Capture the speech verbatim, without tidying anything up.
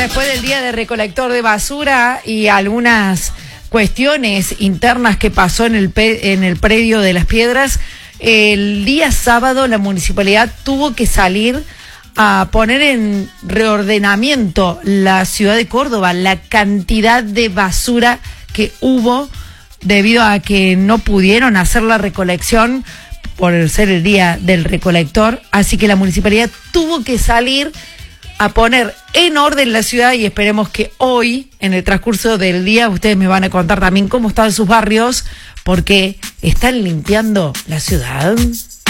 Después del día de recolector de basura y algunas cuestiones internas que pasó en el, pe en el predio de Las Piedras, el día sábado la municipalidad tuvo que salir a poner en reordenamiento la ciudad de Córdoba, la cantidad de basura que hubo debido a que no pudieron hacer la recolección por ser el día del recolector, así que la municipalidad tuvo que salir a poner en orden la ciudad y esperemos que hoy, en el transcurso del día, ustedes me van a contar también cómo están sus barrios, porque están limpiando la ciudad.